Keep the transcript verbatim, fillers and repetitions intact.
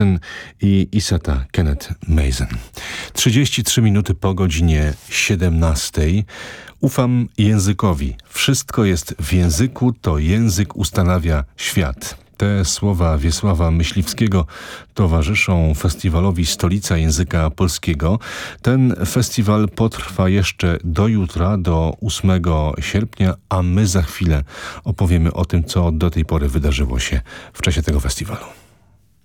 i Isata Kenneth Mason. trzydzieści trzy minuty po godzinie siedemnastej. Ufam językowi. Wszystko jest w języku, to język ustanawia świat. Te słowa Wiesława Myśliwskiego towarzyszą festiwalowi Stolica Języka Polskiego. Ten festiwal potrwa jeszcze do jutra, do ósmego sierpnia, a my za chwilę opowiemy o tym, co do tej pory wydarzyło się w czasie tego festiwalu.